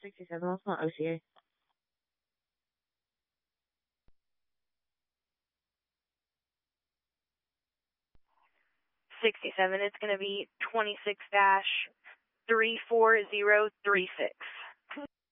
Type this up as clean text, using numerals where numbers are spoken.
67, that's not OCA. 67, it's going to be 26-34036.